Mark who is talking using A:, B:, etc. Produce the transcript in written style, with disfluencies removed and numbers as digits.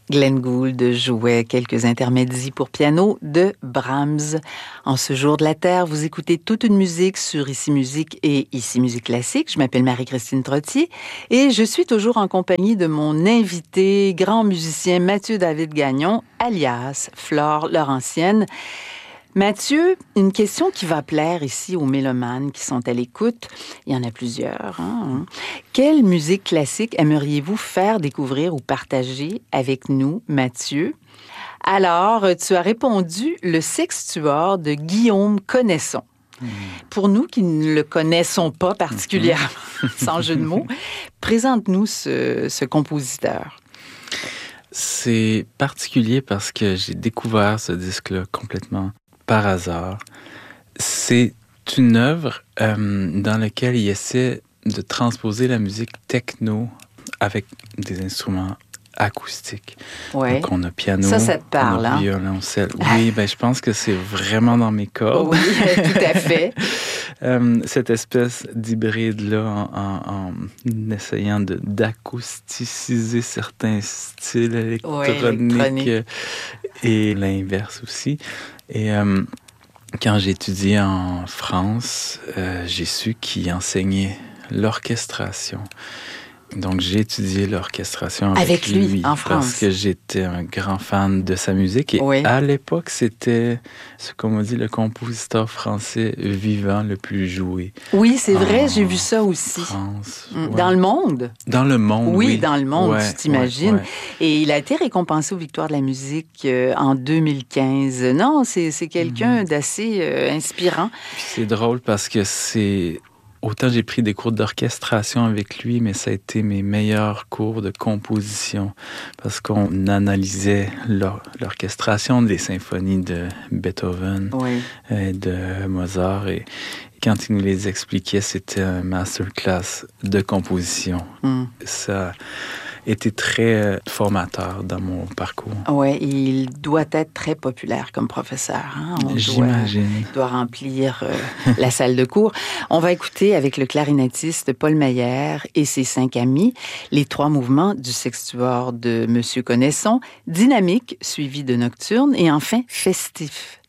A: Glenn Gould jouait quelques intermédiaires pour piano de Brahms. En ce jour de la Terre, vous écoutez toute une musique sur Ici Musique et Ici Musique Classique. Je m'appelle Marie-Christine Trottier et je suis toujours en compagnie de mon invité, grand musicien Mathieu David Gagnon, alias Flore Laurentienne. Mathieu, une question qui va plaire ici aux mélomanes qui sont à l'écoute. Il y en a plusieurs. Quelle musique classique aimeriez-vous faire découvrir ou partager avec nous, Mathieu? Alors, tu as répondu le Sextuor de Guillaume Connaisson. Pour nous qui ne le connaissons pas particulièrement, sans jeu de mots, présente-nous ce compositeur.
B: C'est particulier parce que j'ai découvert ce disque-là complètement par hasard. C'est une œuvre dans laquelle il essaie de transposer la musique techno avec des instruments acoustiques.
A: Ouais.
B: Donc, on a piano,
A: ça te parle,
B: on a violoncelle. Oui, je pense que c'est vraiment dans mes cordes.
A: Oui, tout à fait.
B: Cette espèce d'hybride-là en essayant d'acousticiser certains styles électroniques et l'inverse aussi. Et quand j'ai étudié en France, j'ai su qu'il enseignait l'orchestration. Donc, j'ai étudié l'orchestration avec lui
A: en France.
B: Parce que j'étais un grand fan de sa musique. Et à l'époque, c'était ce qu'on m'a dit, le compositeur français vivant le plus joué.
A: Oui, c'est vrai, j'ai vu ça aussi.
B: France,
A: Dans le monde?
B: Dans le monde, oui.
A: Oui, dans le monde, tu t'imagines. Et il a été récompensé aux Victoires de la musique en 2015. Non, c'est quelqu'un d'assez inspirant.
B: Puis c'est drôle parce que c'est... Autant j'ai pris des cours d'orchestration avec lui, mais ça a été mes meilleurs cours de composition parce qu'on analysait l'orchestration des symphonies de Beethoven et de Mozart. Et quand il nous les expliquait, c'était un masterclass de composition. Ça était très formateur dans mon parcours.
A: Oui, il doit être très populaire comme professeur.
B: J'imagine.
A: Il doit remplir la salle de cours. On va écouter avec le clarinettiste Paul Mayer et ses 5 amis les 3 mouvements du Sextuor de Monsieur Connaisson, dynamique suivi de nocturne et enfin festif.